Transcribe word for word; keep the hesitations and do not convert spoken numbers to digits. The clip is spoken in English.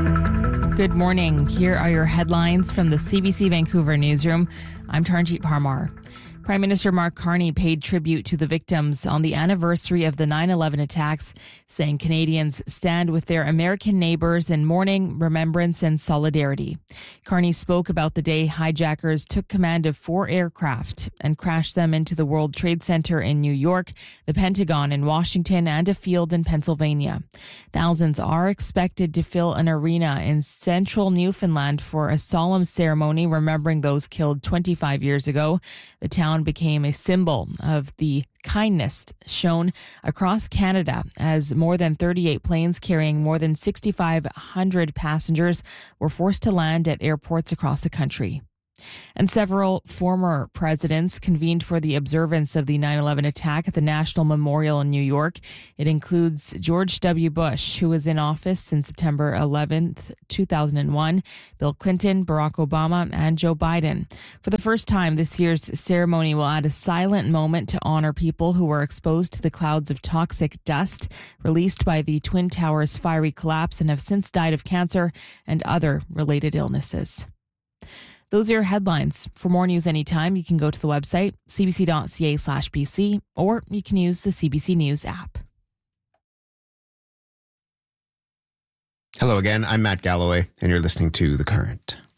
Good morning. Here are your headlines from the C B C Vancouver newsroom. I'm Taranjeet Parmar. Prime Minister Mark Carney paid tribute to the victims on the anniversary of the nine eleven attacks, saying Canadians stand with their American neighbours in mourning, remembrance and solidarity. Carney spoke about the day hijackers took command of four aircraft and crashed them into the World Trade Center in New York, the Pentagon in Washington and a field in Pennsylvania. Thousands are expected to fill an arena in central Newfoundland for a solemn ceremony remembering those killed twenty-five years ago. The town became a symbol of the kindness shown across Canada as more than thirty-eight planes carrying more than six thousand five hundred passengers were forced to land at airports across the country. And several former presidents convened for the observance of the nine eleven attack at the National Memorial in New York. It includes George W. Bush, who was in office since September eleventh, two thousand one, Bill Clinton, Barack Obama, and Joe Biden. For the first time, this year's ceremony will add a silent moment to honor people who were exposed to the clouds of toxic dust released by the Twin Towers fiery collapse and have since died of cancer and other related illnesses. Those are your headlines. For more news anytime, you can go to the website, cbc.ca slash BC, or you can use the C B C News app. Hello again, I'm Matt Galloway, and you're listening to The Current.